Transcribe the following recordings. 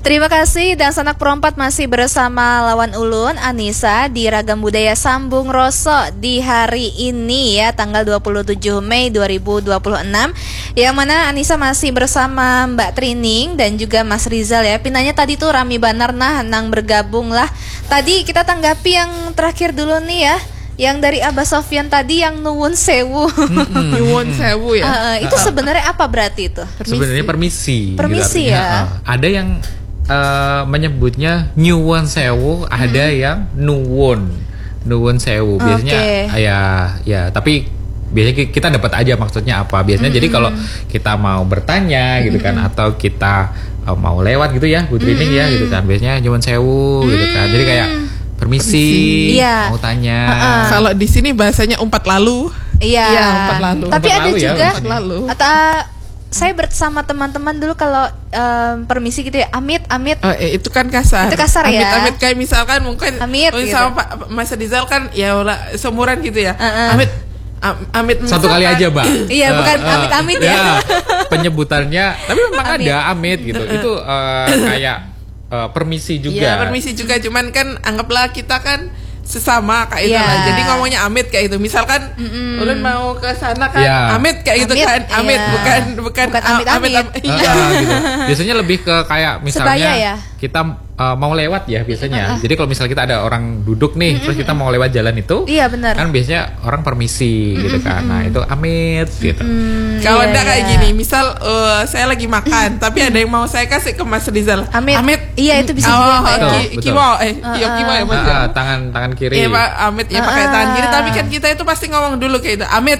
Terima kasih. Dan Sanak Perompat masih bersama lawan ulun Anissa di Ragam Budaya Sambung Roso di hari ini ya, tanggal 27 Mei 2026. Yang mana Anissa masih bersama Mbak Trining dan juga Mas Rizal ya. Pinanya tadi tuh rami banar nah nang bergabung lah. Tadi kita tanggapi yang terakhir dulu nih ya. Yang dari Abah Sofyan tadi yang nuwun sewu. Nuwun sewu ya. Itu sebenarnya apa berarti itu? Sebenarnya permisi. Permisi gitu ya. Ada yang menyebutnya nyuwun sewu, ada yang nuwun sewu. Biasanya ya tapi biasanya kita dapat aja maksudnya apa. Biasanya jadi kalau kita mau bertanya gitu kan, atau kita mau lewat gitu ya, Bu Trining ya gitu kan. Biasanya nyuwun sewu gitu kan. Jadi kayak permisi. Mau tanya. Kalau di sini bahasanya umpat lalu. Iya. Umpat lalu. Tapi umpat ada lalu juga ya, atau saya bersama teman-teman dulu kalau permisi gitu ya, amit. Itu kan kasar. Itu kasar amit, ya. Amit kayak misalkan mungkin amit gitu. Sama Pak Mas Rizal kan ya seumuran gitu ya. Amit satu kali aja, Mbak. Iya, bukan amit-amit ya. Penyebutannya, tapi memang ada amit gitu. Itu kayak permisi juga. Iya, permisi juga. Cuman kan anggaplah kita kan sesama kayak itu lah. Jadi ngomongnya amit kayak itu. Misalkan ulun mau ke sana kan amit kayak gitu kan. Amit bukan amit. Gitu. Biasanya lebih ke kayak misalnya kita mau lewat ya biasanya. Jadi kalau misalnya kita ada orang duduk nih, terus kita mau lewat jalan itu, iya benar. Kan biasanya orang permisi gitu kan. Nah, itu amit gitu. Kalau enggak kayak gini, misal saya lagi makan, tapi ada yang mau saya kasih ke Mas Rizal. Amit. Iya, itu bisa juga. Kiwo ya Mas. Tangan kiri. Iya Pak, amit ya pakai tangan kiri, tapi kan kita itu pasti ngomong dulu kayak itu. Amit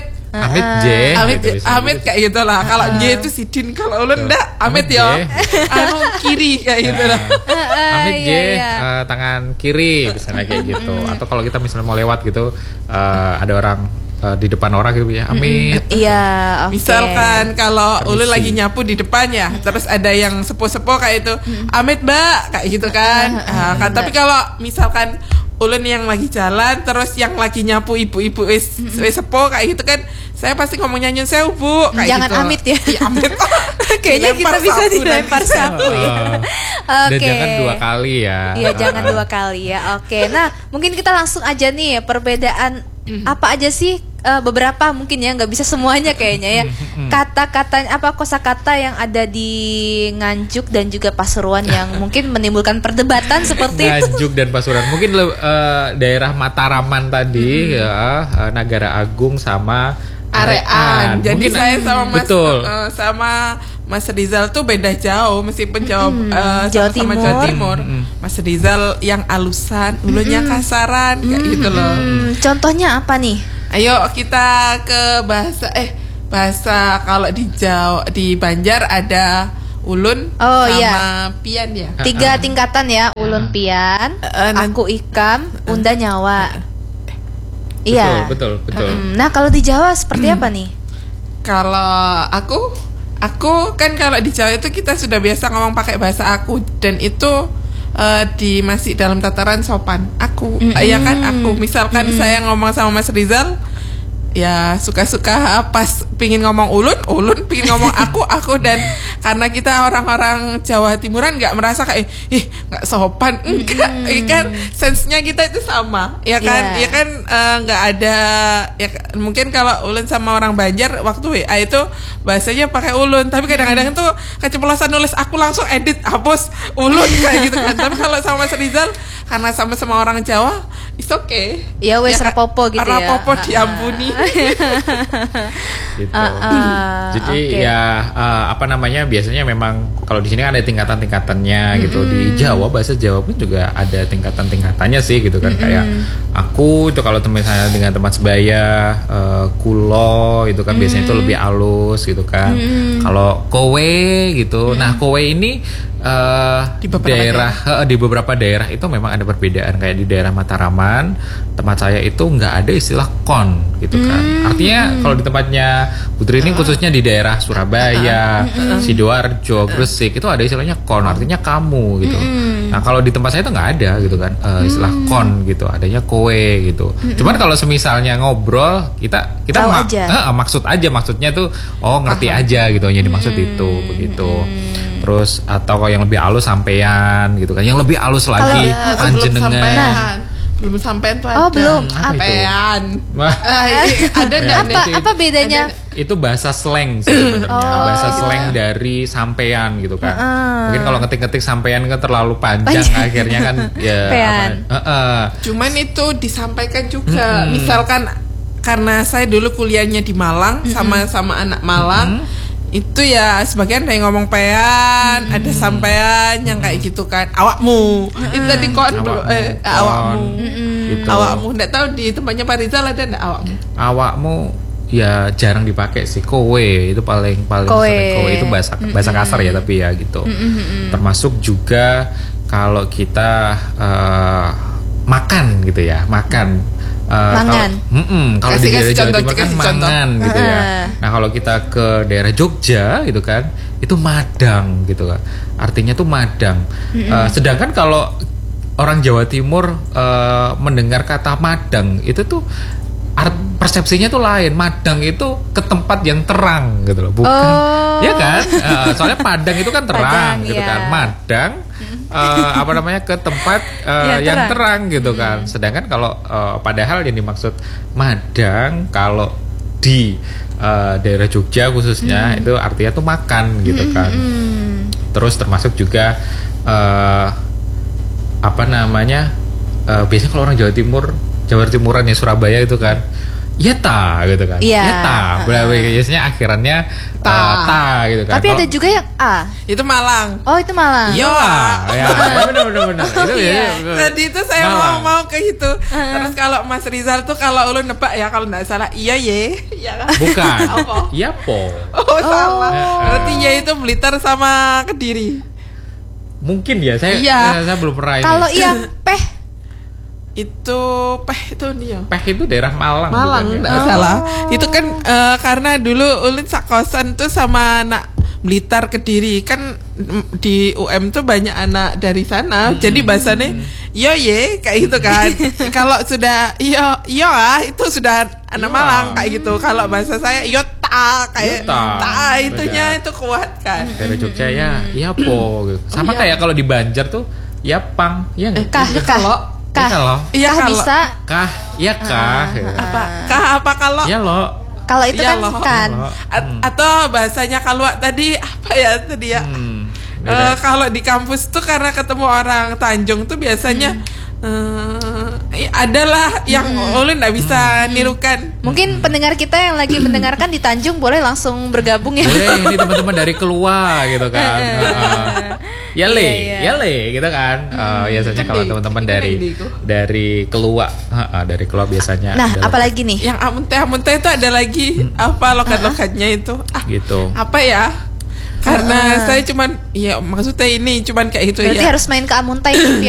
kayak gitu lah. Kalau J itu sidin, kalau ulun enggak amit ya. Kiri kayak gitu lah. Amit J tangan kiri misalnya kayak gitu. Atau kalau kita misalnya mau lewat gitu, ada orang di depan orang gitu ya, amit. Iya, Misalkan kalau ulun lagi nyapu di depan ya, terus ada yang sepo-sepo kayak itu, amit Mbak kayak gitu kan. Tapi kalau misalkan ulun yang lagi jalan, terus yang lagi nyapu ibu-ibu sepo kayak gitu kan, saya pasti ngomongnya nyun sewu Bu kayak jangan gitu. Amit ya. Amit. Kayaknya kita bisa dilempar sapu ya. Dan jangan 2 kali ya. Iya, jangan 2 kali ya. Oke. Nah, mungkin kita langsung aja nih perbedaan apa aja sih, beberapa mungkin ya, nggak bisa semuanya kayaknya ya. Kata-kata apa, kosakata yang ada di Nganjuk dan juga Pasuruan yang mungkin menimbulkan perdebatan seperti itu. Nganjuk dan Pasuruan. Mungkin daerah Mataraman tadi ya, Nagara Agung sama Arean. Jadi mungkin, saya sama Mas sama Mas Rizal tuh beda jauh, meskipun Jawa Timur. Jawa Timur. Mas Rizal yang alusan, ulunnya kasaran kayak gitu loh. Contohnya apa nih? Ayo kita ke bahasa kalau di Jawa, di Banjar ada ulun sama pian ya. 3 tingkatan ya, ulun pian, aku ikam, unda nyawa. Iya. Betul. Nah, kalau di Jawa seperti apa nih? Kalau aku kan kalau di Jawa itu kita sudah biasa ngomong pakai bahasa aku, dan itu masih dalam tataran sopan. Aku, ya kan aku. Misalkan saya ngomong sama Mas Rizal, ya suka-suka pas pingin ngomong ulun pingin ngomong aku, dan karena kita orang-orang Jawa Timuran nggak merasa kayak nggak sopan, enggak, kan sense-nya kita itu sama, ya kan, ya kan, nggak ada ya. Mungkin kalau ulun sama orang Banjar waktu WA itu bahasanya pakai ulun, tapi kadang-kadang tuh keceplosan nulis aku langsung edit hapus ulun kayak gitu kan. Tapi kalau sama Mas Rizal, karena sama-sama orang Jawa, it's okay. Ya wes rapopo gitu ya. Rapopo diampuni. Gitu. Jadi ya apa namanya, biasanya memang kalau di sini kan ada tingkatan-tingkatannya gitu. Di Jawa, bahasa Jawa pun juga ada tingkatan-tingkatannya sih gitu kan. Kayak aku itu kalau misalnya dengan teman sebaya, kulo itu kan biasanya itu lebih halus gitu kan. Kalau kowe gitu. Nah, kowe ini di beberapa daerah itu memang ada perbedaan. Kayak di daerah Mataraman, tempat saya itu nggak ada istilah kon gitu kan. Artinya kalau di tempatnya Putri ini khususnya di daerah Surabaya, Sidoarjo, Gresik itu ada istilahnya kon, artinya kamu gitu. Nah, kalau di tempat saya itu nggak ada gitu kan, istilah kon gitu, adanya kowe gitu. Cuman kalau semisalnya ngobrol, kita maksud aja, maksudnya tuh ngerti aja gitu, yang dimaksud itu begitu. Terus atau kalau yang lebih halus sampean gitu kan. Yang lebih halus lagi Belum panjenengan. sampean. Belum sampean tuh Oh, ada. belum. Apa itu? Sampean. Wah. Ada dan Apa bedanya? Itu bahasa slang sih sebenarnya. Bahasa slang dari sampean gitu kan. Mungkin kalau ngetik-ngetik sampean kan terlalu panjang akhirnya kan ya Pean. Cuman itu disampaikan juga. Misalkan karena saya dulu kuliahnya di Malang sama anak Malang. Itu ya sebagian ada yang ngomong pean, ada sampean yang kayak gitu kan. Awakmu. Itu tadi awakmu. Gitu. Awakmu. Nggak tahu di tempatnya Pak Rizal ada nggak awakmu? Awakmu ya jarang dipakai sih, kowe itu paling Kowe. sering. Kowe itu bahasa kasar ya tapi ya gitu. Termasuk juga kalau kita makan gitu ya, makan. Mangan. Kalau di daerah Kasih Jawa contoh, Timur kan kasih contoh. mangan gitu ya. Nah kalau kita ke daerah Jogja gitu kan, itu madang gitu kan. Artinya tuh madang. Sedangkan kalau orang Jawa Timur mendengar kata madang itu tuh persepsinya tuh lain. Madang itu ke tempat yang terang gitu loh, bukan? Ya kan? Soalnya Padang itu kan terang Padang, gitu ya. kan. Madang ke tempat Ya, yang terang. terang gitu kan. Sedangkan kalau padahal yang dimaksud madang kalau di daerah Jogja khususnya itu artinya tuh makan gitu kan. Terus termasuk juga biasanya kalau orang Jawa Timuran ya Surabaya itu kan Yeta gitu kan. Iya. Yeta. Biasanya akhirannya ta gitu kan. Tapi ada juga yang A. Itu Malang. Oh, itu Malang. Iya. Ya, benar. Itu ya. Tadi itu saya Malang. mau ke itu. Terus kalau Mas Rizal tuh kalau ulun nebak ya kalau nggak salah iya ye. Iya kan? Bukan. Apa? Iya po. Oh, salah. Berarti ya itu Blitar sama Kediri. Mungkin ya saya Iya. saya belum pernah ini. Kalau yang peh, Itu itu dia. Peh itu daerah Malang. Malang bukan ya? nggak salah. Itu kan karena dulu ulun sakosan tuh sama anak Blitar Kediri kan di UM tuh banyak anak dari sana. Jadi bahasanya yo ye kayak gitu kan. Kalau sudah yo itu sudah anak Iya. Malang kayak gitu. Kalau bahasa saya yo ta kayak Yo ta. ta itunya Beda. itu kuat kan. Daerah Jogja ya, iya po gitu. Sama Iya. kayak kalau di Banjar tuh ya pang, ya nggak? kah. Ya kalau Iya, Kah kalau- bisa. kah, ya kah. gitu. Apa kalau Ya lo. Kalau itu Iya kan loh. kan. Lo. atau bahasanya kalau tadi apa ya tadi ya? Beda. Kalau di kampus tuh karena ketemu orang Tanjung tuh biasanya adalah yang ulun nggak bisa nirukan. Mungkin pendengar kita yang lagi mendengarkan di Tanjung boleh langsung bergabung ya. Boleh ini teman-teman dari keluar gitu kan. Ya le, Iya. ya le gitu kan. Biasanya kalau teman-teman dari keluar, dari keluar biasanya. Nah, adalah apalagi nih? Yang amunte itu ada lagi apa lokat-lokatnya itu? gitu. Apa ya? Karena saya cuman ya maksudnya ini cuman kayak gitu Berarti ya. harus main ke Amuntai